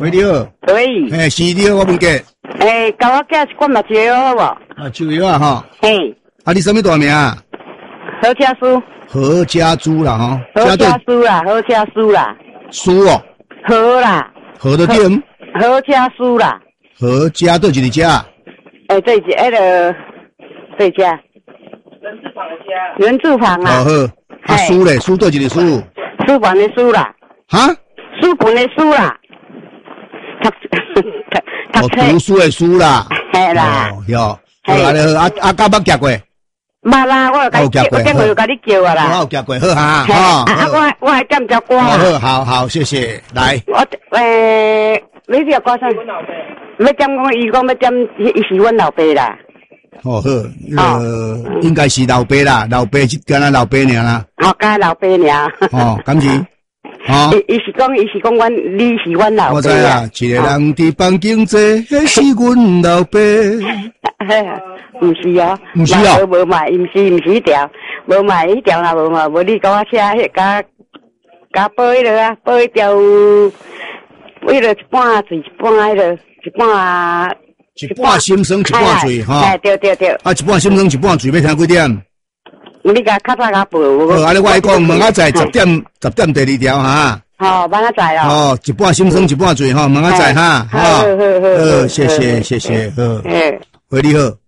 喂，你好。 喂。 是你好，我问过。 甲我寄一罐目睭药好无？ 目睭药啊，哈。 嘿。 你什么大名啊？ 何家书。 何家猪啦，哈。 何家书啦，何家书啦。 书哦。 何啦。 何的店。 何家书啦。 何家对一个家。 这是这家。人字旁啊。 好。书嘞，书对一个书。 书本的书啦。 哈？ 书本的书啦。 读书的书啦。 嘿啦。 哟。好甲捌夹过。 捌啦，我电话有甲你叫啊啦。 我有夹过，好哈。 我还点只歌啊。好，谢谢。来。 你这歌啥？要点讲，伊讲要点，伊是阮老爸啦。 好，应该是老爸啦，老爸干那老爸尔啦。 干老爸尔。 感情。 伊是讲阮，你是阮老爸。 我知啊，一个人伫房经济，迄是阮老爸。 毋是哦， 毋是哦， 无买，毋是迄条，无买迄条啦，无嘛，无你甲我写迄甲报迄落啊，报迄条，迄落一半嘴，一半迄落， 一半心酸，一半醉哈。 对。 一半心酸，一半醉，要听几点？ 你甲较早甲报。 安尼我来讲，问仔载10点第2条哈。 好，问仔载哦。 一半心酸，一半醉哈，问仔载哈。 好， 谢谢，好。喂，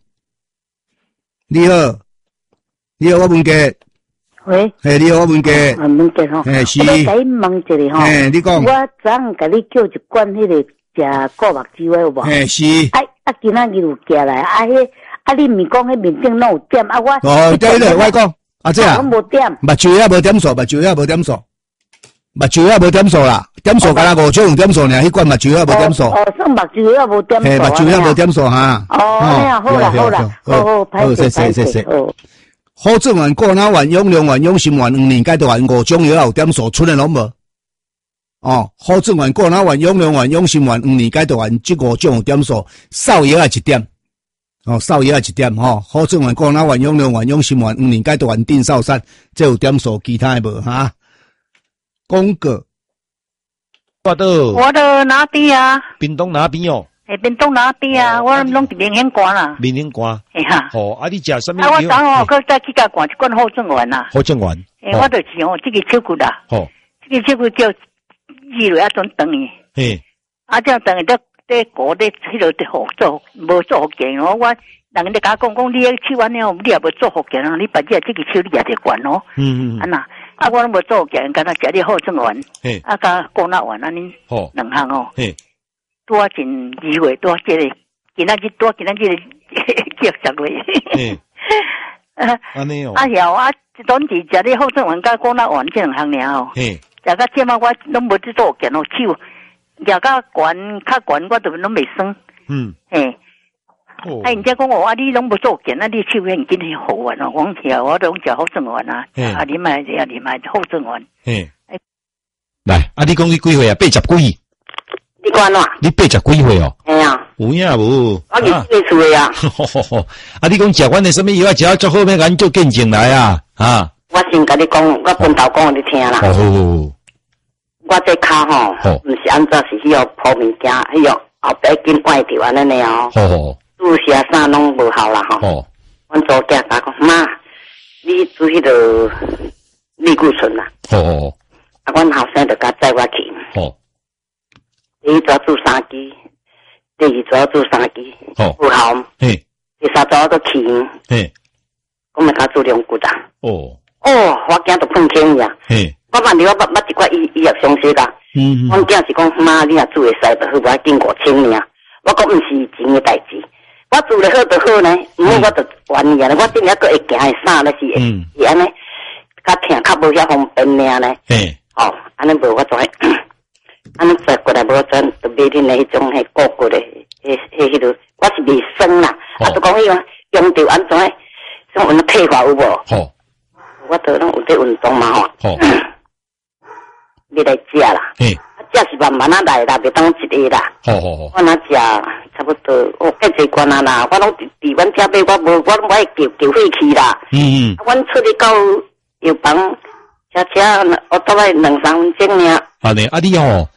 你好，我问过。 喂。 你好，我问过。 问过吼。 是。 我甲你问一下吼。 你讲。 我昨昏甲你叫一罐迄个食顾目睭的有无？ 是。 今仔日有寄来，你毋是讲迄面顶拢有点我。 对，我讲。这啊。 我无点。 目睭也无点数，目睭也无点数啦，点数敢若5种用点数尔，迄罐目睭也无点数。 算目睭也无点数。 目睭也无点数哈。 好啦， 谢。好正丸、过脑丸、养良丸、养心丸、2年解毒丸5种药有点数，剩的拢无。好正丸、过脑丸、养良丸、养心丸、2年解毒丸，这5种有点数，少药也1点。少药也1点吼。好正丸、过脑丸、养良丸、养心丸、2年解毒丸、定少散，这有点数，其他的无哈。公个。 我的哪边啊？ 屏东哪边哦？ 屏东哪边啊？我拢伫明显关啦。 明显关。好，你食什么？ 我昨晡再去甲灌一罐好正丸啦。 好正丸。 我就是这个手骨啦。这个手骨叫煮落一种长的。这样长的在锅在迄落在做，无做福建哦。人咧甲我讲，你迄手安尼哦，你也无做福建哦，你把这个手你也得管哦。我拢无做福建，干那食你好正丸。甲顾脑丸安尼2项哦。多真机会，多这个，今仔日叫10月。 安尼哦。 当时食你好正丸甲顾脑丸这2项尔哦。食到这嘛，我拢无去做福建哦，手食到悬较悬，我都拢袂酸。人家讲我你拢无做健，你手很紧很好玩哦。我讲我拢食好正丸啊，你买好正丸。 来，你讲你几岁啊？80几？ 你讲哪？ 你80几岁哦？有影无？ 我是几岁啊？ 你讲食阮的什么药啊？食到最后面咱就见证来啊！ 我先甲你讲，我分头讲你听啦。我这骹吼，毋是安怎是迄个铺物件，迄个后壁紧歪掉安尼哦。煮些啥拢无效啦吼。阮祖囝甲讲妈，你煮迄个类固醇啦。阮后生就甲载我去。第一组煮3支，第二组煮3支，有效。第三组都去。我咪甲煮2骨啦。我囝都碰轻呀。我万我捌一寡医药常识啦。阮囝是讲妈，你若煮会使就好，无要紧5000尔。我讲毋是钱的代志。我做得好就好呢，我就愿意啊！我今日还会行的衫咧是安尼，较疼较无遐方便尔呢。安尼无我做，安尼再过来无转，就买恁的迄种迄固骨的，迄落，我是未酸啦。就讲迄个用着安怎，种运配法有无？我都拢有在运动嘛吼。你来食啦。食是慢慢来啦，袂当一个啦。我若食差不多，介济罐啦，我拢伫阮遮买，我拢爱叫费去啦。阮出去到药房，车我倒来2-3分钟尔。 安尼，你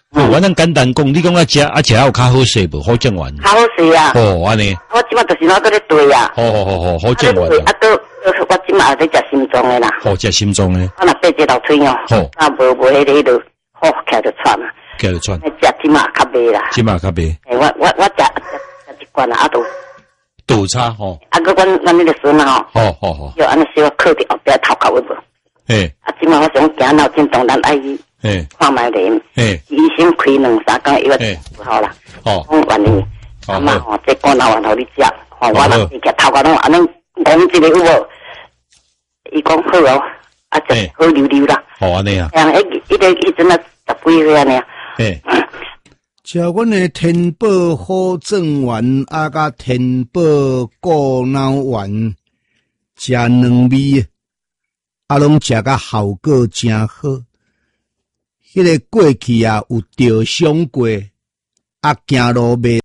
我咱简单讲，你讲食有较好势无？好正丸。 较好势啊。 哦，安尼。 我即马就是拿搁咧对啊。 好正丸。 啊，我即马咧食心脏诶啦。 好食心脏诶。 我若爬这楼梯哦。好。啊，无迄个好起就喘啊。 起就喘。 食即马较袂啦。 即马较袂。 我食一罐啊， 倒差吼。 啊，个阮迄个孙啊吼。 好。 要安尼小靠伫后壁头壳位无。啊，即马我想行脑震动，咱爱去看卖咧。医生开2-3工药就好啦。讲完哩，阿妈吼，这罐头丸互你食，吼我若是个头壳拢安尼讲一个有无？伊讲好哦，啊，就好溜溜啦。 好安尼啊。 迄阵啊10几岁安尼啊。 食阮的天宝好正丸啊，甲天宝过脑丸，食2味。啊，拢食甲效果真好。迄个过去啊，有着伤过，啊，行路袂